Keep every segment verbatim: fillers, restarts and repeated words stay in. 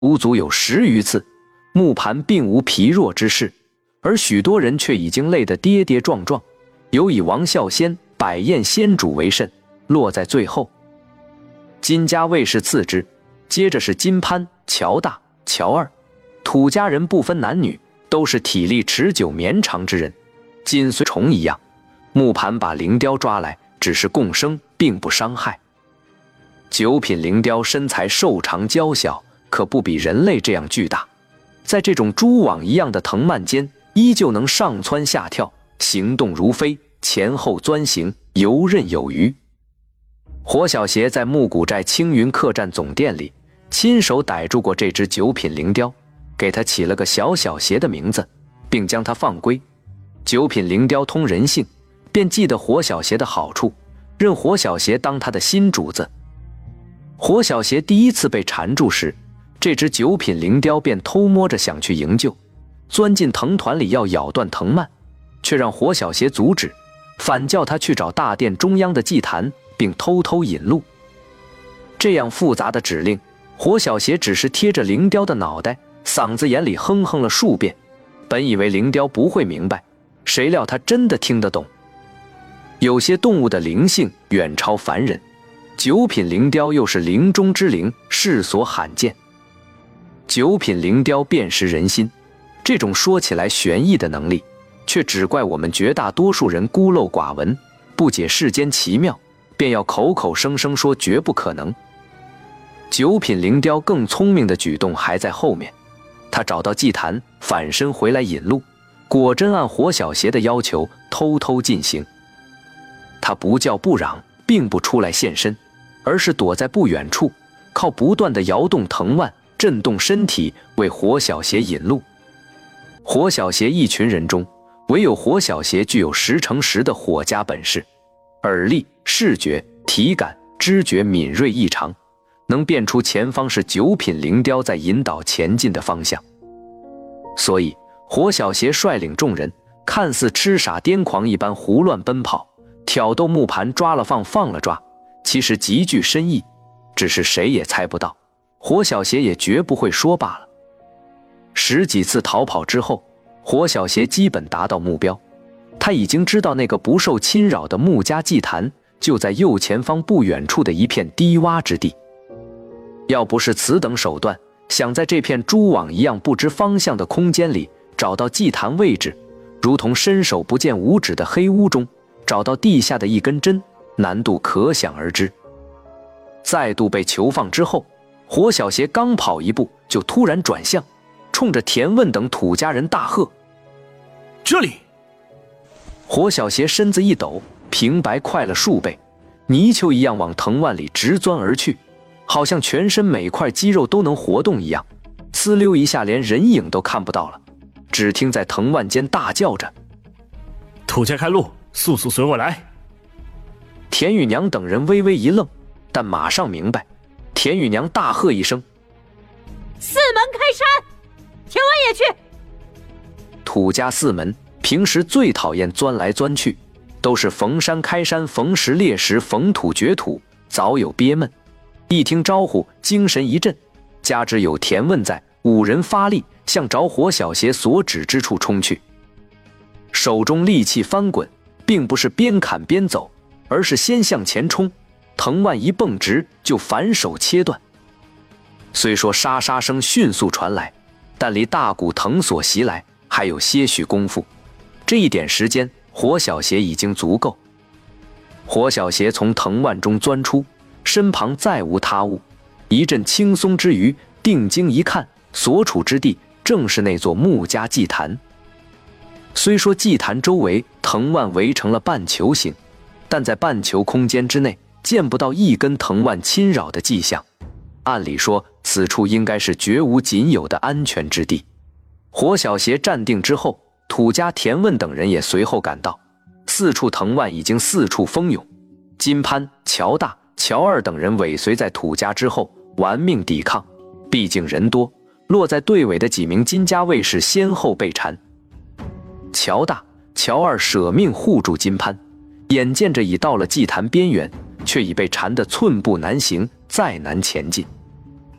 足足有十余次，木盘并无疲弱之势，而许多人却已经累得跌跌撞撞，尤以王孝先、百宴先主为甚，落在最后。金家卫士次之，接着是金潘、乔大、乔二。土家人不分男女，都是体力持久绵长之人，紧随虫一样。木盘把灵雕抓来，只是共生，并不伤害。九品灵雕身材瘦长娇小，可不比人类这样巨大，在这种蛛网一样的藤蔓间，依旧能上蹿下跳，行动如飞，前后钻行，游刃有余。火小邪在木谷寨青云客栈总店里亲手逮住过这只九品灵雕，给它起了个小小邪的名字，并将它放归。九品灵雕通人性，便记得火小邪的好处，认火小邪当他的新主子。火小邪第一次被缠住时，这只九品灵雕便偷摸着想去营救，钻进藤团里要咬断藤蔓，却让火小邪阻止，反叫他去找大殿中央的祭坛，并偷偷引路。这样复杂的指令，火小邪只是贴着灵雕的脑袋，嗓子眼里哼哼了数遍。本以为灵雕不会明白，谁料他真的听得懂。有些动物的灵性远超凡人，九品灵雕又是灵中之灵，世所罕见。九品灵雕辨识人心，这种说起来玄异的能力，却只怪我们绝大多数人孤陋寡闻，不解世间奇妙，便要口口声声说绝不可能。九品灵雕更聪明的举动还在后面，他找到祭坛，反身回来引路，果真按火小邪的要求偷偷进行。他不叫不嚷，并不出来现身，而是躲在不远处，靠不断的摇动藤蔓，震动身体，为火小邪引路。火小邪一群人中，唯有火小邪具有十乘十的火家本事，耳力、视觉、体感、知觉敏锐异常，能辨出前方是九品灵雕在引导前进的方向。所以火小邪率领众人，看似痴傻癫狂一般胡乱奔跑，挑逗木盘，抓了放，放了抓，其实极具深意，只是谁也猜不到，火小邪也绝不会说罢了。十几次逃跑之后，火小邪基本达到目标，他已经知道那个不受侵扰的木家祭坛就在右前方不远处的一片低洼之地。要不是此等手段，想在这片蛛网一样不知方向的空间里找到祭坛位置，如同伸手不见五指的黑屋中找到地下的一根针，难度可想而知。再度被囚放之后，火小邪刚跑一步，就突然转向，冲着田问等土家人大喝：“ 这里！” 火小邪身子一抖，平白快了数倍，泥鳅一样往藤蔓里直钻而去，好像全身每块肌肉都能活动一样，呲溜一下连人影都看不到了。只听在藤蔓间大叫着：“ 土家开路，速速随我来！” 田雨娘等人微微一愣，但马上明白。田雨娘大喝一声：“ 四门开山！田文也去！” 土家四门平时最讨厌钻来钻去，都是逢山开山，逢石裂石，逢土掘土，早有憋闷。一听招呼，精神一振，加之有田问在，五人发力，向着火小邪所指之处冲去。手中利器翻滚，并不是边砍边走，而是先向前冲，藤蔓一蹦直就反手切断。虽说沙沙声迅速传来，但离大股藤索袭来还有些许功夫，这一点时间火小邪已经足够。火小邪从藤蔓中钻出，身旁再无他物，一阵轻松之余，定睛一看，所处之地正是那座木家祭坛。虽说祭坛周围藤蔓围成了半球形，但在半球空间之内见不到一根藤蔓侵扰的迹象，按理说此处应该是绝无仅有的安全之地。火小邪站定之后，土家田问等人也随后赶到，四处藤蔓已经四处蜂涌，金潘、乔大、乔二等人尾随在土家之后，玩命抵抗。毕竟人多，落在队尾的几名金家卫士先后被缠。乔大、乔二舍命护住金潘，眼见着已到了祭坛边缘，却已被缠得寸步难行，再难前进。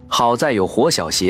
好在有火小邪